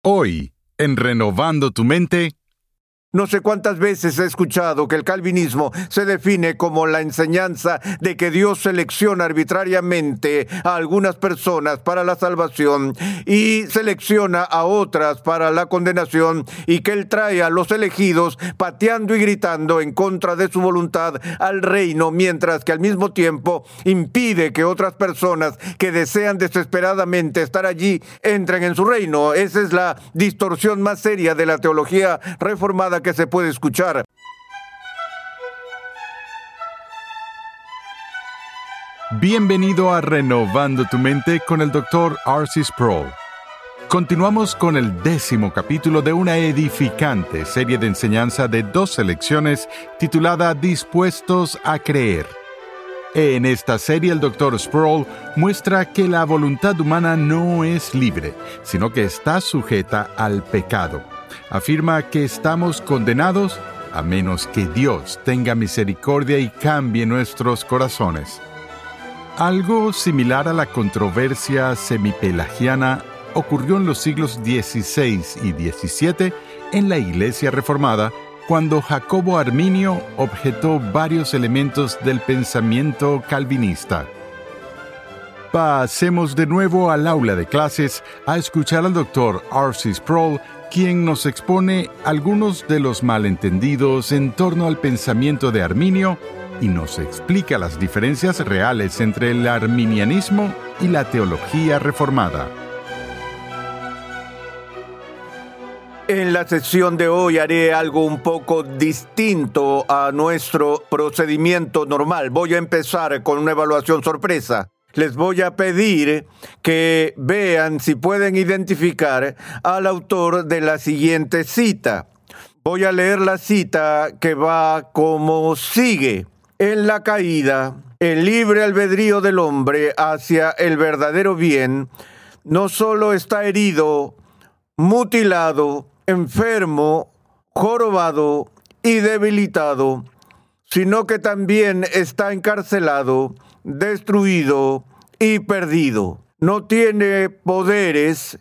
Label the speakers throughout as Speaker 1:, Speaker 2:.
Speaker 1: Hoy, en Renovando tu Mente.
Speaker 2: No sé cuántas veces he escuchado que el calvinismo se define como la enseñanza de que Dios selecciona arbitrariamente a algunas personas para la salvación y selecciona a otras para la condenación, y que Él trae a los elegidos pateando y gritando en contra de su voluntad al reino, mientras que al mismo tiempo impide que otras personas que desean desesperadamente estar allí entren en su reino. Esa es la distorsión más seria de la teología reformada que se puede escuchar.
Speaker 1: Bienvenido a Renovando tu Mente con el Dr. R.C. Sproul. Continuamos con el 10º capítulo de una edificante serie de enseñanza de 2 lecciones titulada Dispuestos a Creer. En esta serie el Dr. Sproul muestra que la voluntad humana no es libre, sino que está sujeta al pecado. Afirma que estamos condenados a menos que Dios tenga misericordia y cambie nuestros corazones. Algo similar a la controversia semipelagiana ocurrió en los siglos XVI y XVII en la Iglesia Reformada, cuando Jacobo Arminio objetó varios elementos del pensamiento calvinista. Pasemos de nuevo al aula de clases a escuchar al Dr. R.C. Sproul, quien nos expone algunos de los malentendidos en torno al pensamiento de Arminio y nos explica las diferencias reales entre el arminianismo y la teología reformada.
Speaker 2: En la sesión de hoy haré algo un poco distinto a nuestro procedimiento normal. Voy a empezar con una evaluación sorpresa. Les voy a pedir que vean si pueden identificar al autor de la siguiente cita. Voy a leer la cita, que va como sigue. En la caída, el libre albedrío del hombre hacia el verdadero bien no solo está herido, mutilado, enfermo, jorobado y debilitado, sino que también está encarcelado, destruido y perdido. No tiene poderes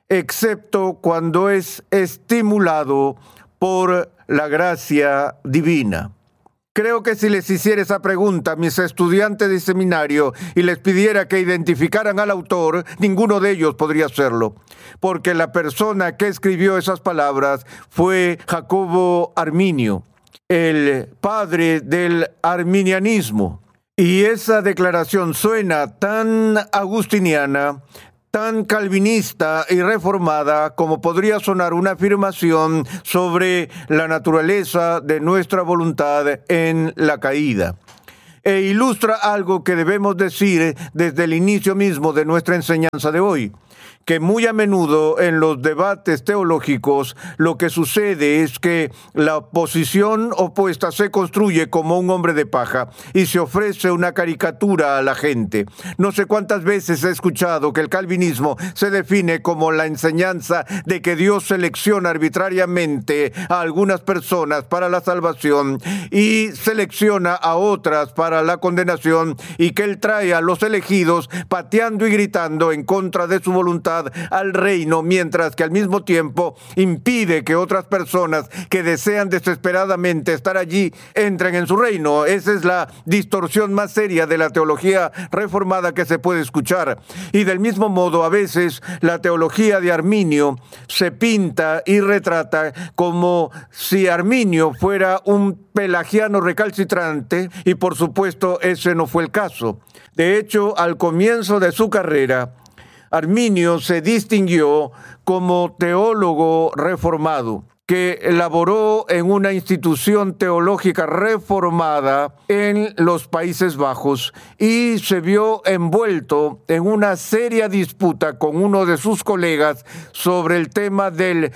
Speaker 2: excepto cuando es estimulado por la gracia divina. Creo que si les hiciera esa pregunta a mis estudiantes de seminario y les pidiera que identificaran al autor, ninguno de ellos podría hacerlo, porque la persona que escribió esas palabras fue Jacobo Arminio, el padre del arminianismo. Y esa declaración suena tan agustiniana, tan calvinista y reformada como podría sonar una afirmación sobre la naturaleza de nuestra voluntad en la caída. E ilustra algo que debemos decir desde el inicio mismo de nuestra enseñanza de hoy, que muy a menudo en los debates teológicos lo que sucede es que la posición opuesta se construye como un hombre de paja y se ofrece una caricatura a la gente. No sé cuántas veces he escuchado que el calvinismo se define como la enseñanza de que Dios selecciona arbitrariamente a algunas personas para la salvación y selecciona a otras para la condenación, y que Él trae a los elegidos pateando y gritando en contra de su voluntad al reino, mientras que al mismo tiempo impide que otras personas que desean desesperadamente estar allí entren en su reino. Esa es la distorsión más seria de la teología reformada que se puede escuchar. Y del mismo modo, a veces la teología de Arminio se pinta y retrata como si Arminio fuera un pelagiano recalcitrante, y por supuesto ese no fue el caso. De hecho, al comienzo de su carrera, Arminio se distinguió como teólogo reformado, que laboró en una institución teológica reformada en los Países Bajos y se vio envuelto en una seria disputa con uno de sus colegas sobre el tema del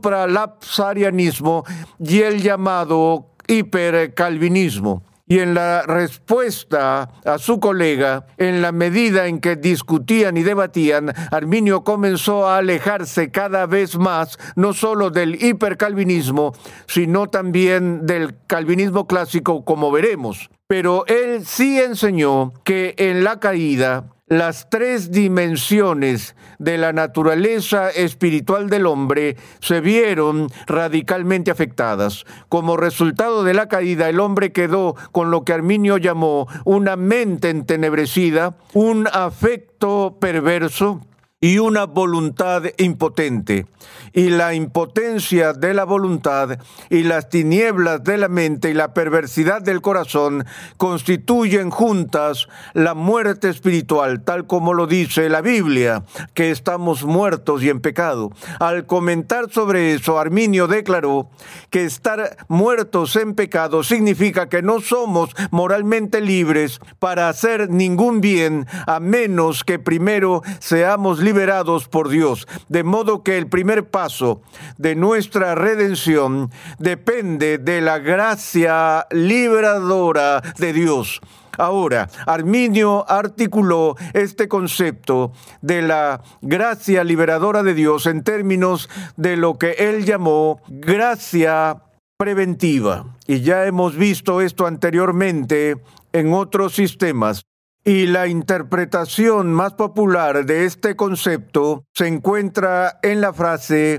Speaker 2: supralapsarianismo y el llamado hipercalvinismo. Y en la respuesta a su colega, en la medida en que discutían y debatían, Arminio comenzó a alejarse cada vez más, no solo del hipercalvinismo, sino también del calvinismo clásico, como veremos. Pero él sí enseñó que en la caída las tres dimensiones de la naturaleza espiritual del hombre se vieron radicalmente afectadas. Como resultado de la caída, el hombre quedó con lo que Arminio llamó una mente entenebrecida, un afecto perverso y una voluntad impotente. Y la impotencia de la voluntad y las tinieblas de la mente y la perversidad del corazón constituyen juntas la muerte espiritual, tal como lo dice la Biblia, que estamos muertos y en pecado. Al comentar sobre eso, Arminio declaró que estar muertos en pecado significa que no somos moralmente libres para hacer ningún bien, a menos que primero seamos liberados por Dios. De modo que el primer paso de nuestra redención depende de la gracia liberadora de Dios. Ahora, Arminio articuló este concepto de la gracia liberadora de Dios en términos de lo que él llamó gracia preventiva. Y ya hemos visto esto anteriormente en otros sistemas. Y la interpretación más popular de este concepto se encuentra en la frase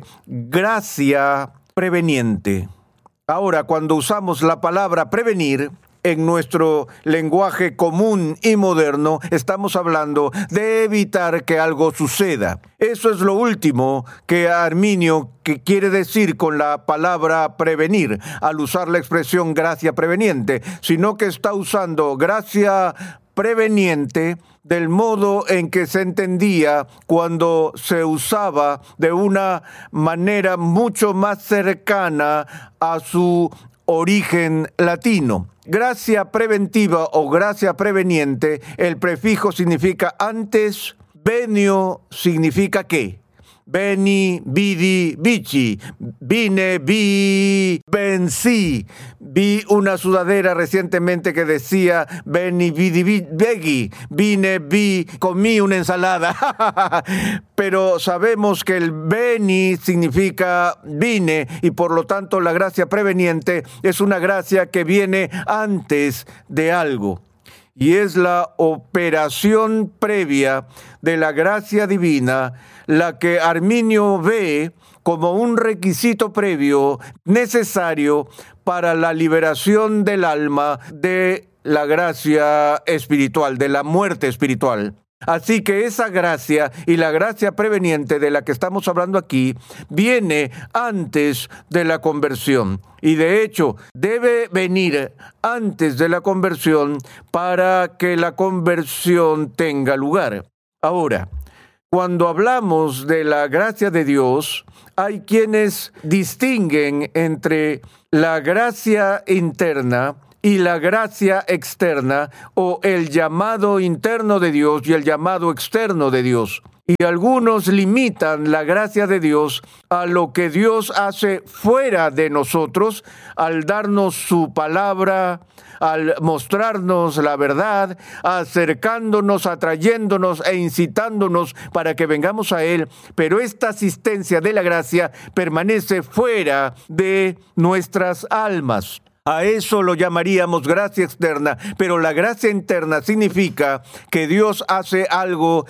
Speaker 2: gracia preveniente. Ahora, cuando usamos la palabra prevenir, en nuestro lenguaje común y moderno, estamos hablando de evitar que algo suceda. Eso es lo último que Arminio quiere decir con la palabra prevenir, al usar la expresión gracia preveniente, sino que está usando gracia preveniente del modo en que se entendía cuando se usaba de una manera mucho más cercana a su origen latino. Gracia preventiva o gracia preveniente, el prefijo significa antes, venio significa ¿qué? Veni, vidi, vici, vine, vi, vencí. Vi una sudadera recientemente que decía veni, vidi, veggi, vine, vi, comí una ensalada. Pero sabemos que el veni significa vine y por lo tanto la gracia preveniente es una gracia que viene antes de algo. Y es la operación previa de la gracia divina la que Arminio ve como un requisito previo necesario para la liberación del alma de la gracia espiritual, de la muerte espiritual. Así que esa gracia y la gracia preveniente de la que estamos hablando aquí viene antes de la conversión. Y de hecho, debe venir antes de la conversión para que la conversión tenga lugar. Ahora, cuando hablamos de la gracia de Dios, hay quienes distinguen entre la gracia interna y la gracia externa, o el llamado interno de Dios y el llamado externo de Dios. Y algunos limitan la gracia de Dios a lo que Dios hace fuera de nosotros, al darnos su palabra, al mostrarnos la verdad, acercándonos, atrayéndonos e incitándonos para que vengamos a Él. Pero esta asistencia de la gracia permanece fuera de nuestras almas. A eso lo llamaríamos gracia externa, pero la gracia interna significa que Dios hace algo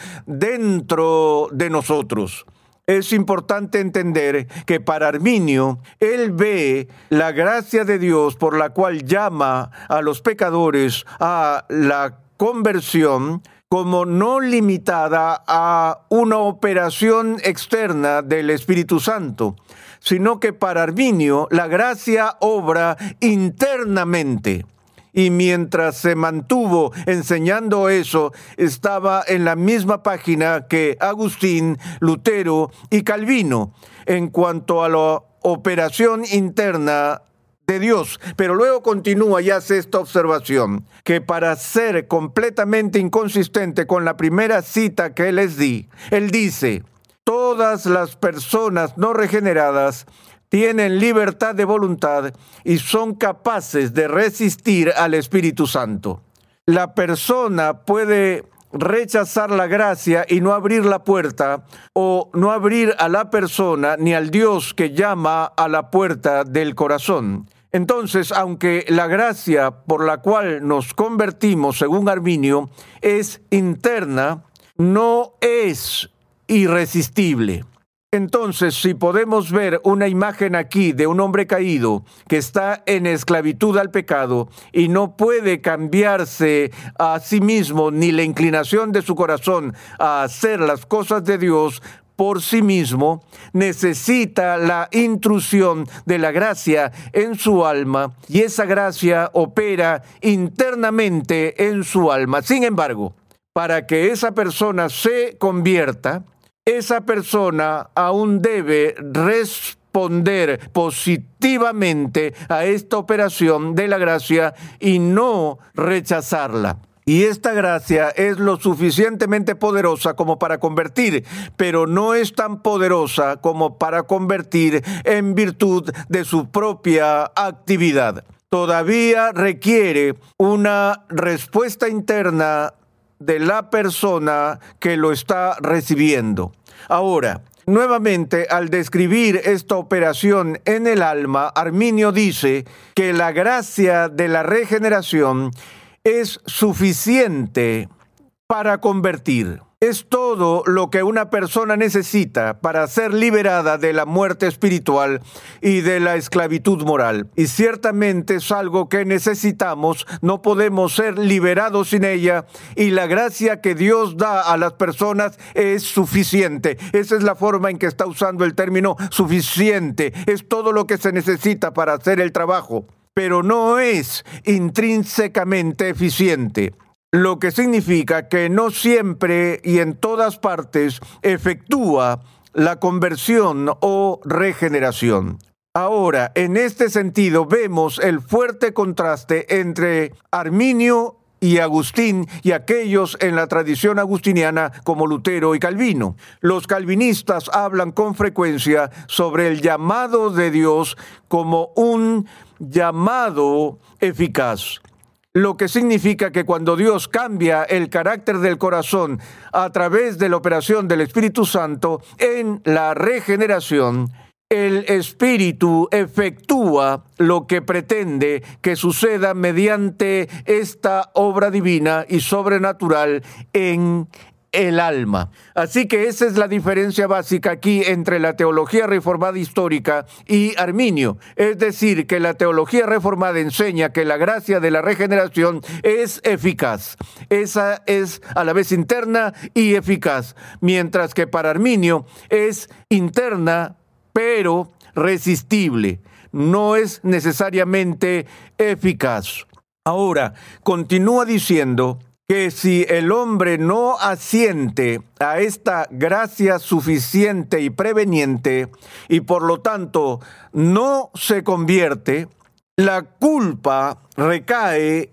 Speaker 2: dentro de nosotros. Es importante entender que para Arminio, él ve la gracia de Dios por la cual llama a los pecadores a la conversión como no limitada a una operación externa del Espíritu Santo, sino que para Arminio la gracia obra internamente. Y mientras se mantuvo enseñando eso, estaba en la misma página que Agustín, Lutero y Calvino en cuanto a la operación interna de Dios. Pero luego continúa y hace esta observación, que para ser completamente inconsistente con la primera cita que les di, él dice: todas las personas no regeneradas tienen libertad de voluntad y son capaces de resistir al Espíritu Santo. La persona puede rechazar la gracia y no abrir la puerta, o no abrir a la persona ni al Dios que llama a la puerta del corazón. Entonces, aunque la gracia por la cual nos convertimos, según Arminio, es interna, no es irresistible. Entonces, si podemos ver una imagen aquí de un hombre caído que está en esclavitud al pecado y no puede cambiarse a sí mismo ni la inclinación de su corazón a hacer las cosas de Dios por sí mismo, necesita la intrusión de la gracia en su alma y esa gracia opera internamente en su alma. Sin embargo, para que esa persona se convierta, esa persona aún debe responder positivamente a esta operación de la gracia y no rechazarla. Y esta gracia es lo suficientemente poderosa como para convertir, pero no es tan poderosa como para convertir en virtud de su propia actividad. Todavía requiere una respuesta interna de la persona que lo está recibiendo. Ahora, nuevamente, al describir esta operación en el alma, Arminio dice que la gracia de la regeneración es suficiente para convertir. Es todo lo que una persona necesita para ser liberada de la muerte espiritual y de la esclavitud moral. Y ciertamente es algo que necesitamos, no podemos ser liberados sin ella, y la gracia que Dios da a las personas es suficiente. Esa es la forma en que está usando el término suficiente. Es todo lo que se necesita para hacer el trabajo, pero no es intrínsecamente eficiente. Lo que significa que no siempre y en todas partes efectúa la conversión o regeneración. Ahora, en este sentido, vemos el fuerte contraste entre Arminio y Agustín y aquellos en la tradición agustiniana como Lutero y Calvino. Los calvinistas hablan con frecuencia sobre el llamado de Dios como un llamado eficaz. Lo que significa que cuando Dios cambia el carácter del corazón a través de la operación del Espíritu Santo en la regeneración, el Espíritu efectúa lo que pretende que suceda mediante esta obra divina y sobrenatural en el alma. Así que esa es la diferencia básica aquí entre la teología reformada histórica y Arminio. Es decir, que la teología reformada enseña que la gracia de la regeneración es eficaz. Esa es a la vez interna y eficaz, mientras que para Arminio es interna, pero resistible. No es necesariamente eficaz. Ahora, continúa diciendo que si el hombre no asiente a esta gracia suficiente y preveniente y por lo tanto no se convierte, la culpa recae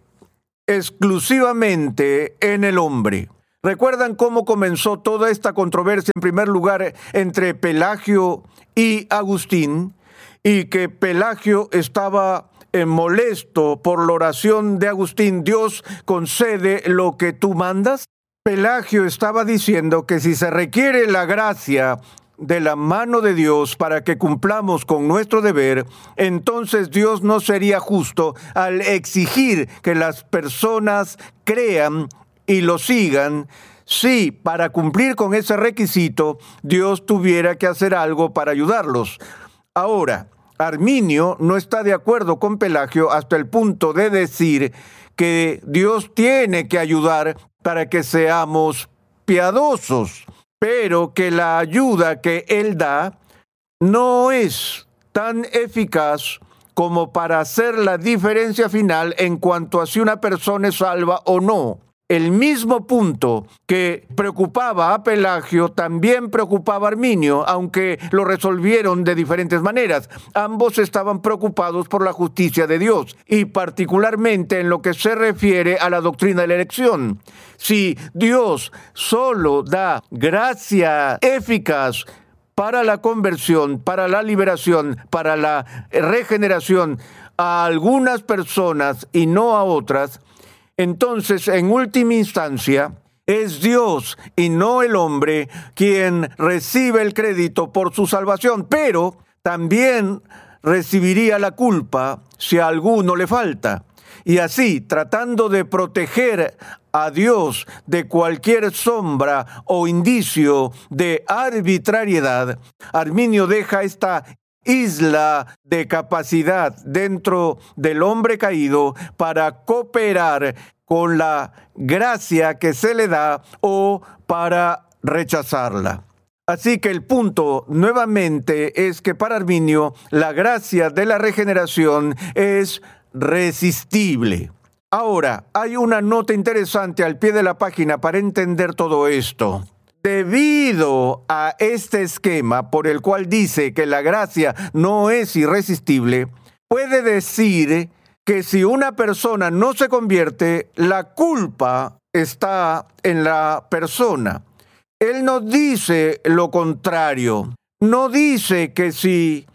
Speaker 2: exclusivamente en el hombre. ¿Recuerdan cómo comenzó toda esta controversia en primer lugar entre Pelagio y Agustín? Y que Pelagio estaba molesto por la oración de Agustín: Dios concede lo que tú mandas. Pelagio estaba diciendo que si se requiere la gracia de la mano de Dios para que cumplamos con nuestro deber, entonces Dios no sería justo al exigir que las personas crean y lo sigan, si para cumplir con ese requisito Dios tuviera que hacer algo para ayudarlos. Ahora, Arminio no está de acuerdo con Pelagio hasta el punto de decir que Dios tiene que ayudar para que seamos piadosos, pero que la ayuda que Él da no es tan eficaz como para hacer la diferencia final en cuanto a si una persona es salva o no. El mismo punto que preocupaba a Pelagio también preocupaba a Arminio, aunque lo resolvieron de diferentes maneras. Ambos estaban preocupados por la justicia de Dios y particularmente en lo que se refiere a la doctrina de la elección. Si Dios solo da gracia eficaz para la conversión, para la liberación, para la regeneración a algunas personas y no a otras, entonces, en última instancia, es Dios y no el hombre quien recibe el crédito por su salvación, pero también recibiría la culpa si a alguno le falta. Y así, tratando de proteger a Dios de cualquier sombra o indicio de arbitrariedad, Arminio deja esta isla de capacidad dentro del hombre caído para cooperar con la gracia que se le da o para rechazarla. Así que el punto nuevamente es que para Arminio la gracia de la regeneración es resistible. Ahora, hay una nota interesante al pie de la página para entender todo esto. Debido a este esquema por el cual dice que la gracia no es irresistible, puede decir que si una persona no se convierte, la culpa está en la persona. Él no dice lo contrario. No dice que si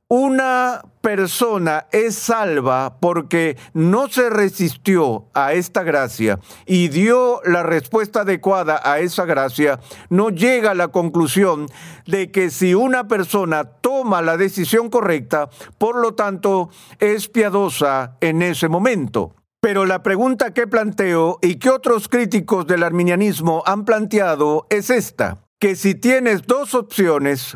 Speaker 2: una persona es salva porque no se resistió a esta gracia y dio la respuesta adecuada a esa gracia, no llega a la conclusión de que si una persona toma la decisión correcta, por lo tanto, es piadosa en ese momento. Pero la pregunta que planteo y que otros críticos del arminianismo han planteado es esta, que si tienes dos opciones,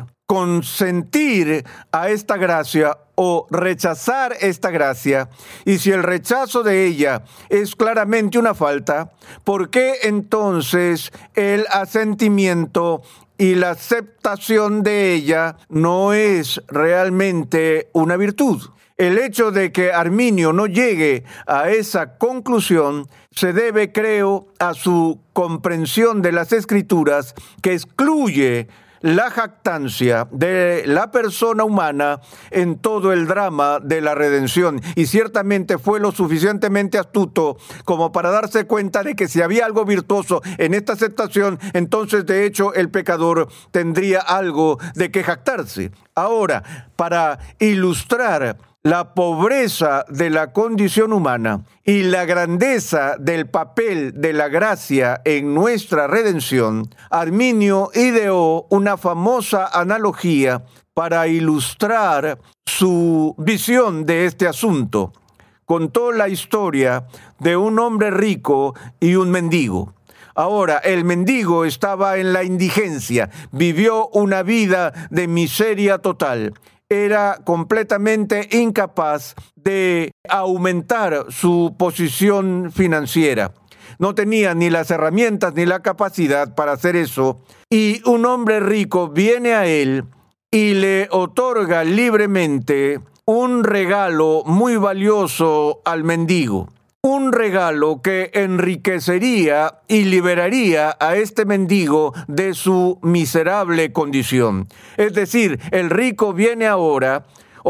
Speaker 2: consentir a esta gracia o rechazar esta gracia, y si el rechazo de ella es claramente una falta, ¿por qué entonces el asentimiento y la aceptación de ella no es realmente una virtud? El hecho de que Arminio no llegue a esa conclusión se debe, creo, a su comprensión de las Escrituras, que excluye la jactancia de la persona humana en todo el drama de la redención. Y ciertamente fue lo suficientemente astuto como para darse cuenta de que si había algo virtuoso en esta aceptación, entonces de hecho el pecador tendría algo de que jactarse. Ahora, para ilustrar la pobreza de la condición humana y la grandeza del papel de la gracia en nuestra redención, Arminio ideó una famosa analogía para ilustrar su visión de este asunto. Contó la historia de un hombre rico y un mendigo. Ahora, el mendigo estaba en la indigencia, vivió una vida de miseria total. Era completamente incapaz de aumentar su posición financiera. No tenía ni las herramientas ni la capacidad para hacer eso. Y un hombre rico viene a él y le otorga libremente un regalo muy valioso al mendigo. Un regalo que enriquecería y liberaría a este mendigo de su miserable condición. Es decir, el rico viene ahora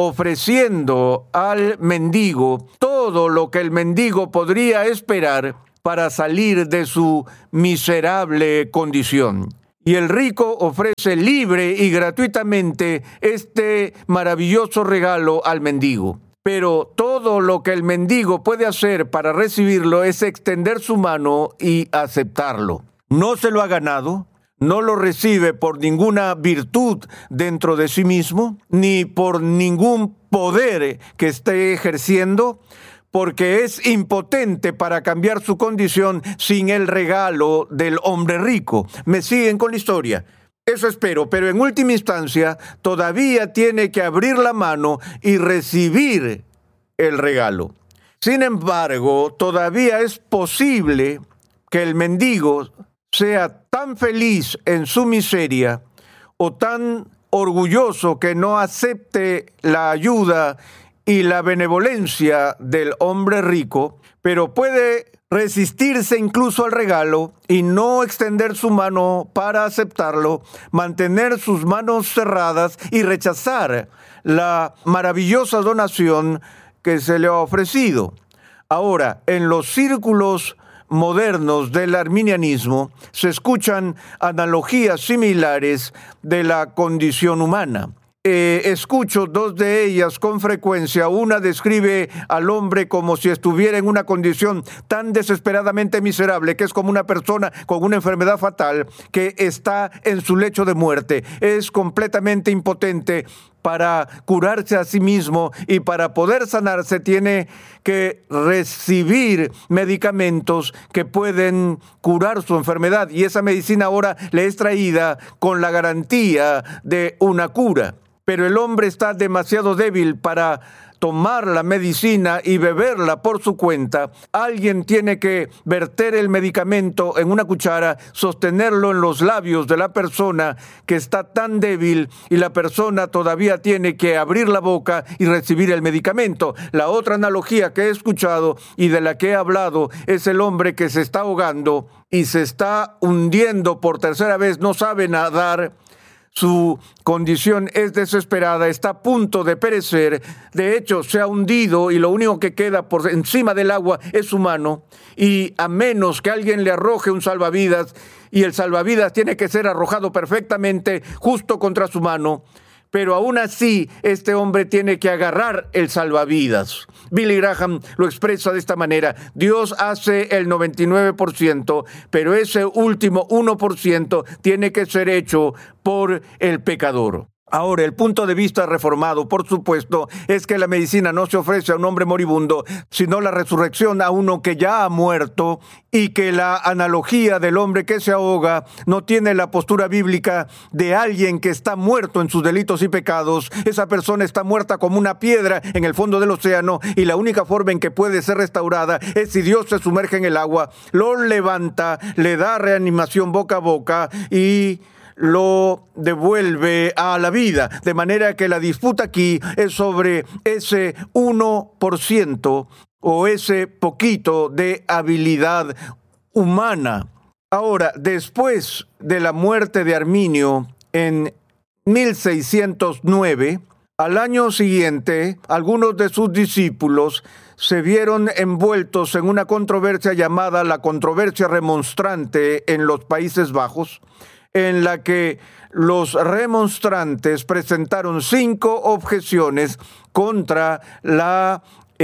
Speaker 2: ofreciendo al mendigo todo lo que el mendigo podría esperar para salir de su miserable condición. Y el rico ofrece libre y gratuitamente este maravilloso regalo al mendigo. Pero todo lo que el mendigo puede hacer para recibirlo es extender su mano y aceptarlo. No se lo ha ganado, no lo recibe por ninguna virtud dentro de sí mismo, ni por ningún poder que esté ejerciendo, porque es impotente para cambiar su condición sin el regalo del hombre rico. ¿Me siguen con la historia? Eso espero, pero en última instancia todavía tiene que abrir la mano y recibir el regalo. Sin embargo, todavía es posible que el mendigo sea tan feliz en su miseria o tan orgulloso que no acepte la ayuda y la benevolencia del hombre rico, pero puede resistirse incluso al regalo y no extender su mano para aceptarlo, mantener sus manos cerradas y rechazar la maravillosa donación que se le ha ofrecido. Ahora, en los círculos modernos del arminianismo se escuchan analogías similares de la condición humana. Escucho dos de ellas con frecuencia. Una describe al hombre como si estuviera en una condición tan desesperadamente miserable que es como una persona con una enfermedad fatal que está en su lecho de muerte. Es completamente impotente para curarse a sí mismo y para poder sanarse tiene que recibir medicamentos que pueden curar su enfermedad. Y esa medicina ahora le es traída con la garantía de una cura. Pero el hombre está demasiado débil para tomar la medicina y beberla por su cuenta. Alguien tiene que verter el medicamento en una cuchara, sostenerlo en los labios de la persona que está tan débil, y la persona todavía tiene que abrir la boca y recibir el medicamento. La otra analogía que he escuchado y de la que he hablado es el hombre que se está ahogando y se está hundiendo por tercera vez, no sabe nadar. Su condición es desesperada, está a punto de perecer. De hecho, se ha hundido y lo único que queda por encima del agua es su mano. Y a menos que alguien le arroje un salvavidas, y el salvavidas tiene que ser arrojado perfectamente justo contra su mano, pero aún así este hombre tiene que agarrar el salvavidas. Billy Graham lo expresa de esta manera: Dios hace el 99%, pero ese último 1% tiene que ser hecho por el pecador. Ahora, el punto de vista reformado, por supuesto, es que la medicina no se ofrece a un hombre moribundo, sino la resurrección a uno que ya ha muerto, y que la analogía del hombre que se ahoga no tiene la postura bíblica de alguien que está muerto en sus delitos y pecados. Esa persona está muerta como una piedra en el fondo del océano, y la única forma en que puede ser restaurada es si Dios se sumerge en el agua, lo levanta, le da reanimación boca a boca y lo devuelve a la vida. De manera que la disputa aquí es sobre ese 1% o ese poquito de habilidad humana. Ahora, después de la muerte de Arminio en 1609, al año siguiente, algunos de sus discípulos se vieron envueltos en una controversia llamada la controversia remonstrante en los Países Bajos, en la que los remonstrantes presentaron 5 objeciones contra la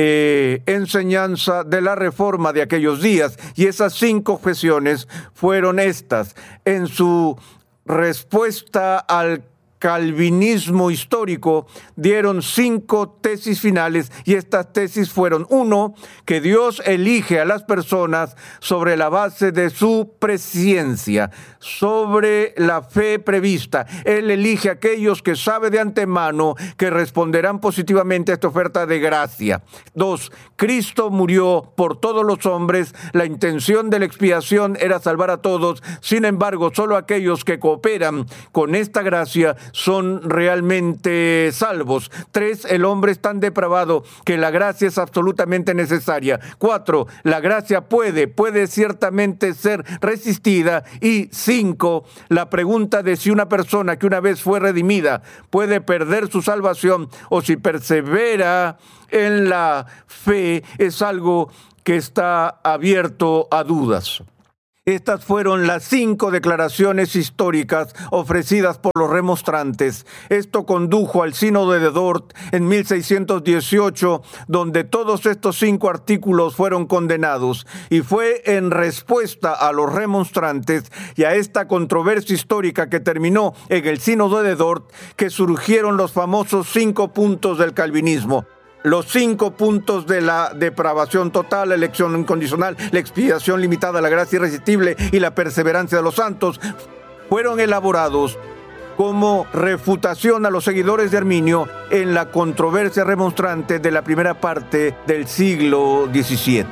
Speaker 2: enseñanza de la Reforma de aquellos días. Y esas 5 objeciones fueron estas. En su respuesta al calvinismo histórico, dieron 5 tesis finales, y estas tesis fueron: 1, que Dios elige a las personas sobre la base de su presciencia, sobre la fe prevista. Él elige a aquellos que sabe de antemano que responderán positivamente a esta oferta de gracia. 2, Cristo murió por todos los hombres. La intención de la expiación era salvar a todos. Sin embargo, solo aquellos que cooperan con esta gracia son realmente salvos. 3, el hombre es tan depravado que la gracia es absolutamente necesaria. 4, la gracia puede ciertamente ser resistida. Y 5, la pregunta de si una persona que una vez fue redimida puede perder su salvación o si persevera en la fe es algo que está abierto a dudas. Estas fueron las 5 declaraciones históricas ofrecidas por los remonstrantes. Esto condujo al Sínodo de Dort en 1618, donde todos estos 5 artículos fueron condenados, y fue en respuesta a los remonstrantes y a esta controversia histórica que terminó en el Sínodo de Dort que surgieron los famosos 5 puntos del calvinismo. Los 5 puntos de la depravación total, la elección incondicional, la expiación limitada, la gracia irresistible y la perseverancia de los santos fueron elaborados como refutación a los seguidores de Arminio en la controversia remonstrante de la primera parte del siglo XVII.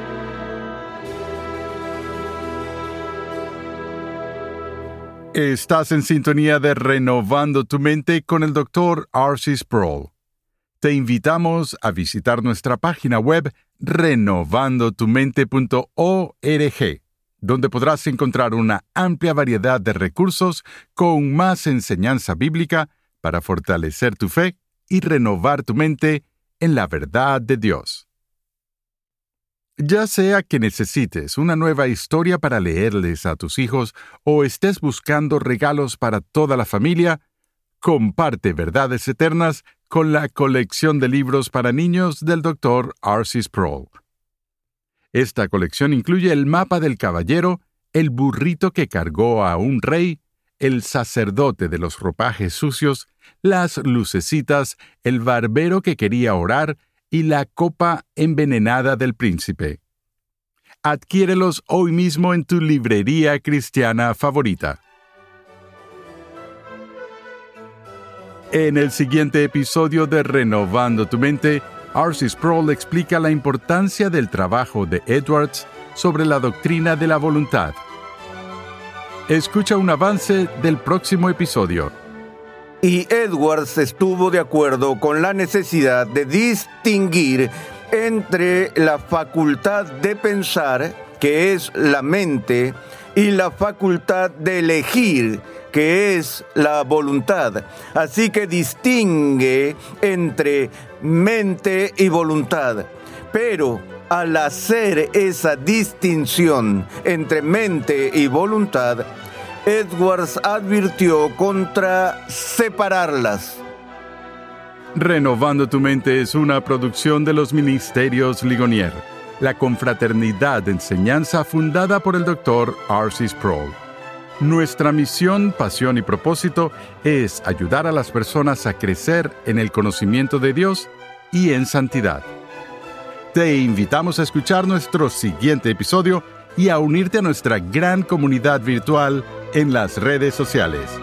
Speaker 1: Estás en sintonía de Renovando tu Mente con el Dr. R.C. Sproul. Te invitamos a visitar nuestra página web renovandotumente.org, donde podrás encontrar una amplia variedad de recursos con más enseñanza bíblica para fortalecer tu fe y renovar tu mente en la verdad de Dios. Ya sea que necesites una nueva historia para leerles a tus hijos o estés buscando regalos para toda la familia, comparte verdades eternas con la colección de libros para niños del Dr. R.C. Sproul. Esta colección incluye el mapa del caballero, el burrito que cargó a un rey, el sacerdote de los ropajes sucios, las lucecitas, el barbero que quería orar y la copa envenenada del príncipe. Adquiérelos hoy mismo en tu librería cristiana favorita. En el siguiente episodio de Renovando tu Mente, R.C. Sproul explica la importancia del trabajo de Edwards sobre la doctrina de la voluntad. Escucha un avance del próximo episodio.
Speaker 2: Y Edwards estuvo de acuerdo con la necesidad de distinguir entre la facultad de pensar, que es la mente, y la facultad de elegir, que es la voluntad. Así que distingue entre mente y voluntad. Pero al hacer esa distinción entre mente y voluntad, Edwards advirtió contra separarlas.
Speaker 1: Renovando tu Mente es una producción de los Ministerios Ligonier, la confraternidad de enseñanza fundada por el Dr. R.C. Sproul. Nuestra misión, pasión y propósito es ayudar a las personas a crecer en el conocimiento de Dios y en santidad. Te invitamos a escuchar nuestro siguiente episodio y a unirte a nuestra gran comunidad virtual en las redes sociales.